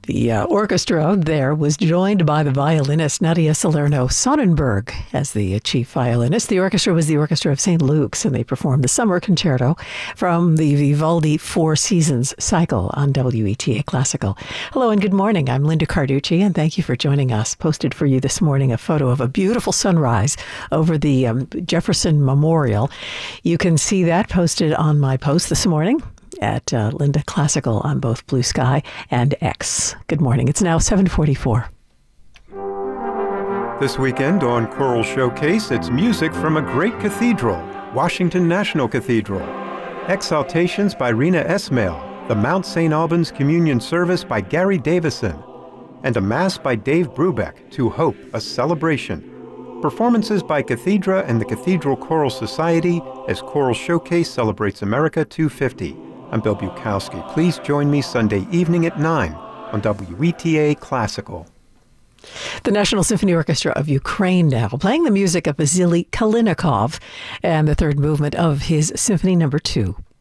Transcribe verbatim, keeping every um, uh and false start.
The uh, orchestra there was joined by the violinist Nadia Salerno Sonnenberg as the chief violinist. The orchestra was the Orchestra of Saint Luke's, and they performed the Summer Concerto from the Vivaldi Four Seasons cycle on W E T A Classical. Hello and good morning. I'm Linda Carducci, and thank you for joining us. Posted for you this morning a photo of a beautiful sunrise over the um, Jefferson Memorial. You can see that posted on my post this morning at uh, Linda Classical on both Blue Sky and X. Good morning. It's now seven forty-four. This weekend on Choral Showcase, it's music from a great cathedral, Washington National Cathedral. Exaltations by Rena Esmail, the Mount Saint Albans Communion Service by Gary Davison, and a Mass by Dave Brubeck, To Hope, a Celebration. Performances by Cathedra and the Cathedral Choral Society as Choral Showcase celebrates America two fifty. I'm Bill Bukowski. Please join me Sunday evening at nine on W E T A Classical. The National Symphony Orchestra of Ukraine now, playing the music of Vasily Kalinikov and the third movement of his Symphony Number Two.